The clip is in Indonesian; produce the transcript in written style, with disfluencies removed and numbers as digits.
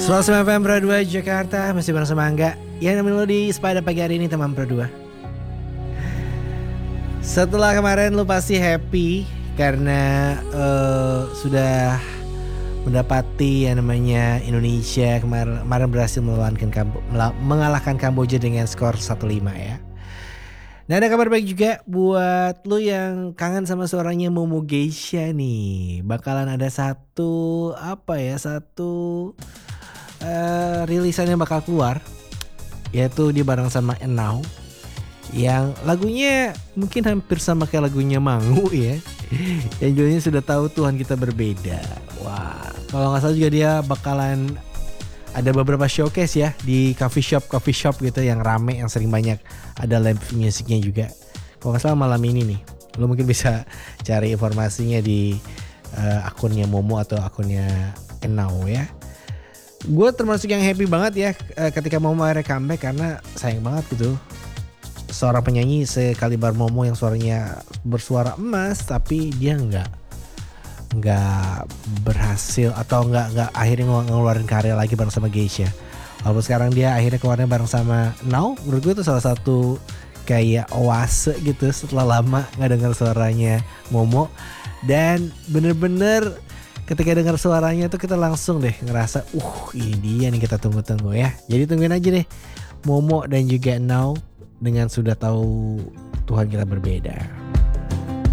105 FM Pro 2 Jakarta. Masih bersama Angga yang nemenin lo di Sepada pagi hari ini teman Pro 2. Setelah kemarin lo pasti happy karena sudah mendapati yang namanya Indonesia kemarin berhasil mengalahkan Kamboja dengan skor 1-5 ya. Nah, ada kabar baik juga buat lu yang kangen sama suaranya Momo Geisha nih. Bakalan ada satu rilisan yang bakal keluar, yaitu dia bareng sama Enau, yang lagunya mungkin hampir sama kayak lagunya Mangu ya. Yang judulnya sudah tahu Tuhan kita berbeda. Wah, kalau nggak salah juga dia bakalan ada beberapa showcase ya di coffee shop gitu yang rame, yang sering banyak ada live musiknya juga. Kalau nggak salah malam ini nih, lo mungkin bisa cari informasinya di akunnya Momo atau akunnya Enau ya. Gue termasuk yang happy banget ya ketika Momo akhirnya comeback, karena sayang banget gitu seorang penyanyi sekaliber Momo yang suaranya bersuara emas tapi dia nggak berhasil atau nggak akhirnya ngeluarin karya lagi bareng sama Geisha. Walaupun sekarang dia akhirnya keluarnya bareng sama Now, menurut gue itu salah satu kayak oase gitu setelah lama nggak dengar suaranya Momo. Dan bener-bener ketika dengar suaranya tuh kita langsung deh ngerasa ini dia nih kita tunggu-tunggu ya. Jadi tungguin aja deh Momo dan juga Now dengan sudah tahu Tuhan kita berbeda.